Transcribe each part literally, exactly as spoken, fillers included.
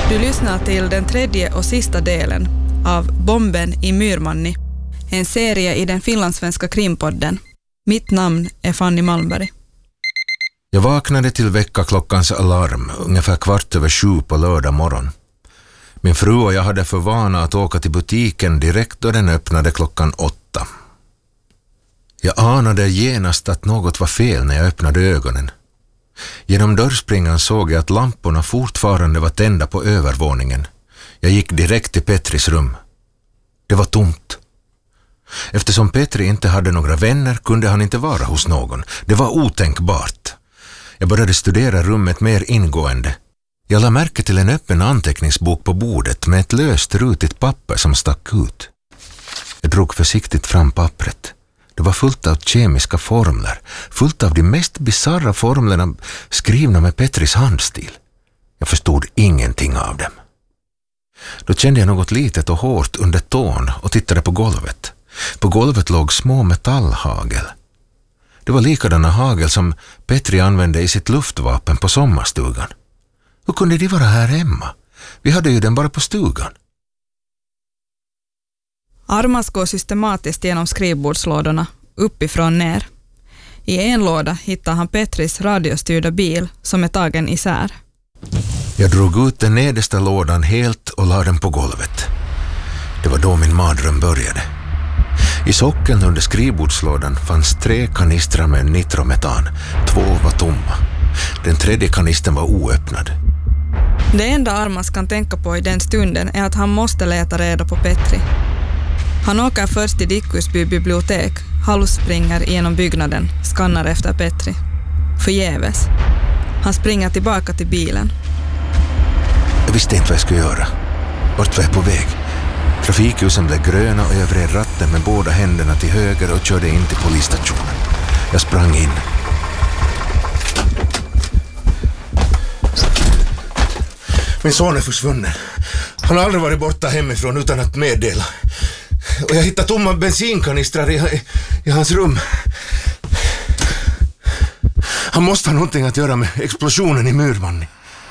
Du lyssnar till den tredje och sista delen av Bomben i Myrmanni, en serie i den finlandssvenska krimpodden. Mitt namn är Fanny Malmberg. Jag vaknade till väckarklockans alarm ungefär kvart över sju på lördag morgon. Min fru och jag hade för vana att åka till butiken direkt då den öppnade klockan åtta. Jag anade genast att något var fel när jag öppnade ögonen. Genom dörrspringan såg jag att lamporna fortfarande var tända på övervåningen. Jag gick direkt till Petris rum. Det var tomt. Eftersom Petri inte hade några vänner kunde han inte vara hos någon. Det var otänkbart. Jag började studera rummet mer ingående. Jag la märke till en öppen anteckningsbok på bordet med ett löst rutigt papper som stack ut. Jag drog försiktigt fram pappret. Det var fullt av kemiska formler, fullt av de mest bizarra formlerna skrivna med Petris handstil. Jag förstod ingenting av dem. Då kände jag något litet och hårt under tån och tittade på golvet. På golvet låg små metallhagel. Det var likadana hagel som Petri använde i sitt luftvapen på sommarstugan. Hur kunde de vara här hemma? Vi hade ju den bara på stugan. Armas går systematiskt genom skrivbordslådorna, uppifrån ner. I en låda hittar han Petris radiostyrda bil som är tagen isär. Jag drog ut den nedersta lådan helt och la den på golvet. Det var då min mardröm började. I sockeln under skrivbordslådan fanns tre kanistrar med nitrometan. Två var tomma. Den tredje kanistern var oöppnad. Det enda Armas kan tänka på i den stunden är att han måste leta reda på Petri. Han åker först till Dickusby bibliotek, halvspringer genom byggnaden, skannar efter Petri. Förgäves. Han springer tillbaka till bilen. Jag visste inte vad jag skulle göra. Vart var jag på väg? Trafikljusen blev gröna och jag vred ratten med båda händerna till höger och körde in till polisstationen. Jag sprang in. Min son är försvunnen. Han har aldrig varit borta hemifrån utan att meddela. Och jag hittade tomma bensinkanistrar i, i hans rum. Han måste ha någonting att göra med explosionen i Myrmanni.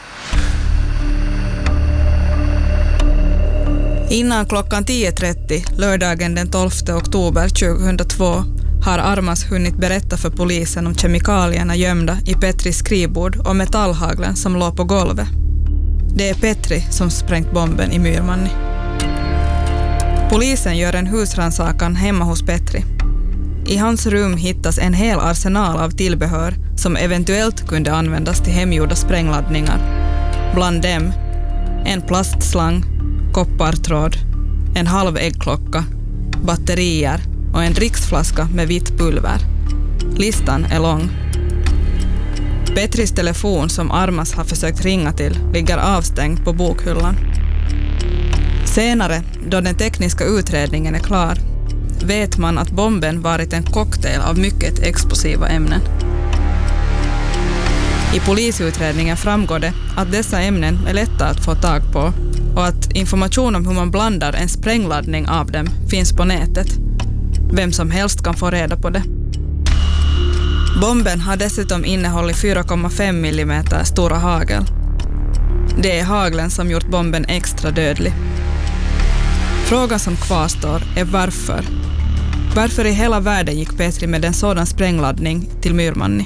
Innan klockan tio trettio, lördagen den tolfte oktober tjugohundratvå, har Armas hunnit berätta för polisen om kemikalierna gömda i Petris skrivbord och metallhaglen som låg på golvet. Det är Petri som sprängt bomben i Myrmanni. Polisen gör en husrannsakan hemma hos Petri. I hans rum hittas en hel arsenal av tillbehör som eventuellt kunde användas till hemgjorda sprängladdningar. Bland dem en plastslang, koppartråd, en halv äggklocka, batterier och en dricksflaska med vitt pulver. Listan är lång. Petris telefon som Armas har försökt ringa till ligger avstängd på bokhyllan. Senare, då den tekniska utredningen är klar, vet man att bomben varit en cocktail av mycket explosiva ämnen. I polisutredningen framgår det att dessa ämnen är lätta att få tag på och att information om hur man blandar en sprängladdning av dem finns på nätet. Vem som helst kan få reda på det. Bomben har dessutom innehållit fyra komma fem millimeter stora hagel. Det är haglen som gjort bomben extra dödlig. Frågan som kvarstår är varför. Varför i hela världen gick Petri med en sådan sprängladdning till Myrmanni?